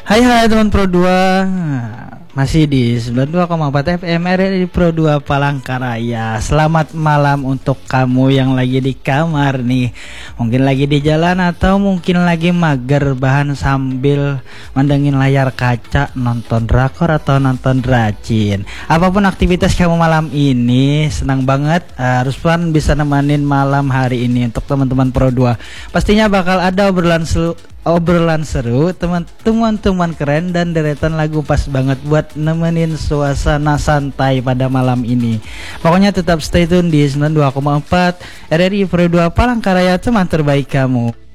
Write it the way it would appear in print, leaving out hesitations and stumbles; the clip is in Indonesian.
Hai teman Pro 2. Masih di 92,4 FM RRI Pro 2 Palangkaraya. Selamat malam untuk kamu yang lagi di kamar nih. Mungkin lagi di jalan atau mungkin lagi mager bahan sambil mandengin layar kaca, nonton drakor atau nonton dracin. Apapun aktivitas kamu malam ini, senang banget Ruspan bisa nemenin malam hari ini untuk teman-teman Pro 2. Pastinya bakal ada obrolan seru, teman-teman keren dan deretan lagu pas banget buat nemenin suasana santai pada malam ini. Pokoknya tetap stay tune di 92,4 RRI Pro 2 Palangkaraya, teman terbaik kamu.